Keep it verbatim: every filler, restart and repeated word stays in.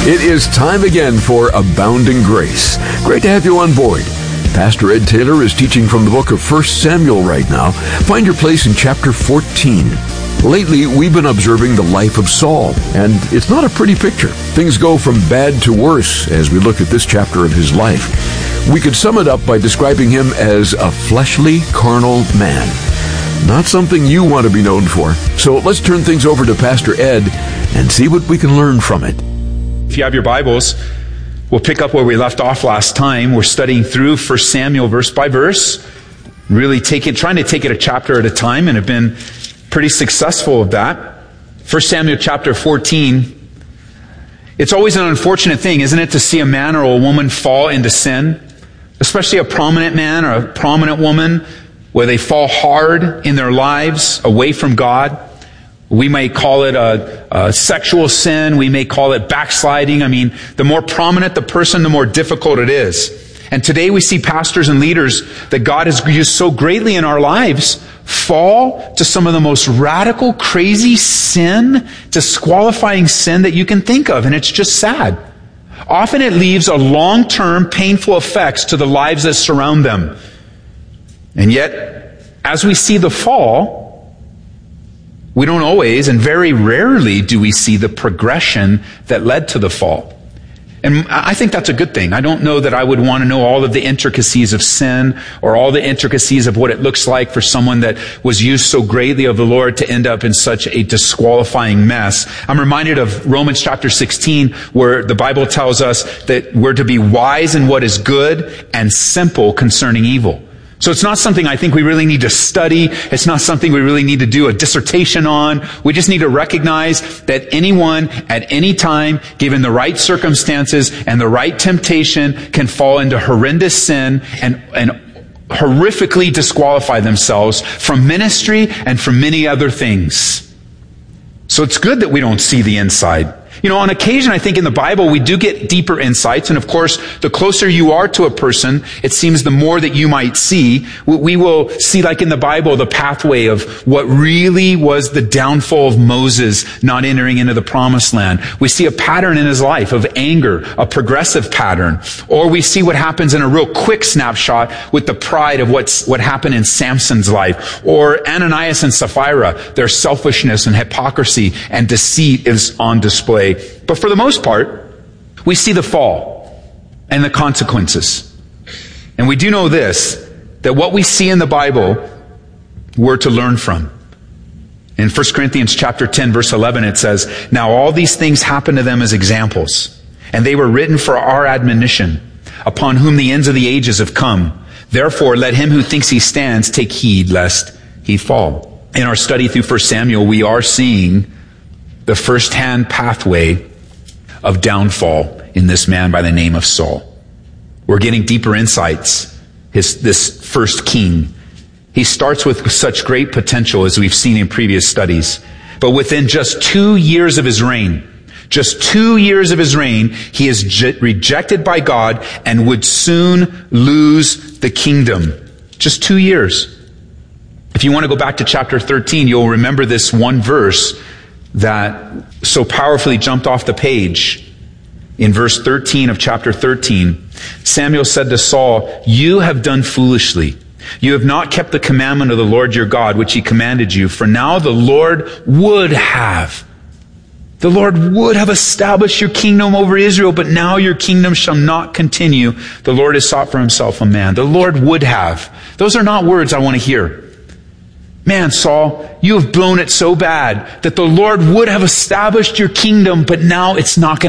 It is time again for Abounding Grace. Great to have you on board. Pastor Ed Taylor is teaching from the book of First Samuel right now. Find your place in chapter fourteen. Lately, we've been observing the life of Saul, and it's not a pretty picture. Things go from bad to worse as we look at this chapter of his life. We could sum it up by describing him as a fleshly, carnal man. Not something you want to be known for. So let's turn things over to Pastor Ed and see what we can learn from it. If you have your Bibles, we'll pick up where we left off last time. We're studying through First Samuel verse by verse, really take it, trying to take it a chapter at a time, and have been pretty successful with that. First Samuel chapter fourteen. It's always an unfortunate thing, isn't it, to see a man or a woman fall into sin, especially a prominent man or a prominent woman, where they fall hard in their lives away from God. We may call it a, a sexual sin. We may call it backsliding. I mean, the more prominent the person, the more difficult it is. And today we see pastors and leaders that God has used so greatly in our lives fall to some of the most radical, crazy sin, disqualifying sin that you can think of. And it's just sad. Often it leaves a long-term painful effects to the lives that surround them. And yet, as we see the fall, we don't always, and very rarely, do we see the progression that led to the fall. And I think that's a good thing. I don't know that I would want to know all of the intricacies of sin or all the intricacies of what it looks like for someone that was used so greatly of the Lord to end up in such a disqualifying mess. I'm reminded of Romans chapter sixteen, where the Bible tells us that we're to be wise in what is good and simple concerning evil. So it's not something I think we really need to study. It's not something we really need to do a dissertation on. We just need to recognize that anyone at any time, given the right circumstances and the right temptation, can fall into horrendous sin and, and horrifically disqualify themselves from ministry and from many other things. So it's good that we don't see the inside. You know, on occasion, I think in the Bible, we do get deeper insights. And of course, the closer you are to a person, it seems the more that you might see. We will see, like in the Bible, the pathway of what really was the downfall of Moses not entering into the promised land. We see a pattern in his life of anger, a progressive pattern. Or we see what happens in a real quick snapshot with the pride of what's, what happened in Samson's life. Or Ananias and Sapphira, their selfishness and hypocrisy and deceit is on display. But for the most part, we see the fall and the consequences. And we do know this, that what we see in the Bible, we're to learn from. In First Corinthians chapter ten, verse eleven, it says, "Now all these things happened to them as examples, and they were written for our admonition, upon whom the ends of the ages have come. Therefore, let him who thinks he stands take heed lest he fall." In our study through First Samuel, we are seeing the first-hand pathway of downfall in this man by the name of Saul. We're getting deeper insights. His, this first king, he starts with such great potential as we've seen in previous studies. But within just two years of his reign, just two years of his reign, he is je- rejected by God and would soon lose the kingdom. Just two years. If you want to go back to chapter thirteen, you'll remember this one verse that so powerfully jumped off the page. In verse thirteen of chapter thirteen, Samuel said to Saul, "You have done foolishly. You have not kept the commandment of the Lord your God, which he commanded you. For now the Lord would have, the Lord would have established your kingdom over Israel, but now your kingdom shall not continue. The Lord has sought for himself a man." The Lord would have. Those are not words I want to hear. Man, Saul, you have blown it so bad that the Lord would have established your kingdom, but now it's not going to